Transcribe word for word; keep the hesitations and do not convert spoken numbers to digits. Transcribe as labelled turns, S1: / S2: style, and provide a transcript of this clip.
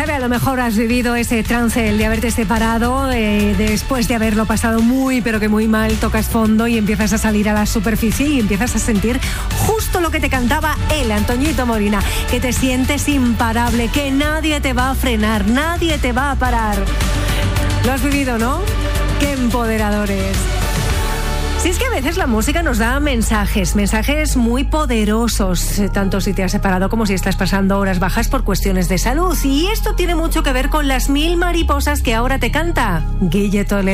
S1: sabe, a lo mejor has vivido ese trance, el de haberte separado, eh, después de haberlo pasado muy, pero que muy mal, tocas fondo y empiezas a salir a la superficie y empiezas a sentir justo lo que te cantaba él, Antoñito Molina, que te sientes imparable, que nadie te va a frenar, nadie te va a parar. Lo has vivido, ¿no? ¡Qué empoderadores! Si es que a veces la música nos da mensajes, mensajes muy poderosos, tanto si te has separado como si estás pasando horas bajas por cuestiones de salud. Y esto tiene mucho que ver con Las Mil Mariposas que ahora te canta Guille Toledo.